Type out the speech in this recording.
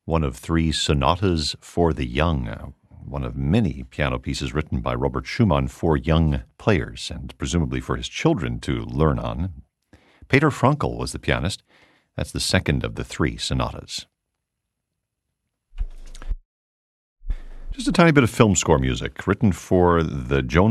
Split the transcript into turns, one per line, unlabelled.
one of three sonatas for the young, one of many piano pieces written by Robert Schumann for young players and presumably for his children to learn on. Peter Frankl was the pianist. That's the second of the three sonatas. Just a tiny bit of film score music written for the Joan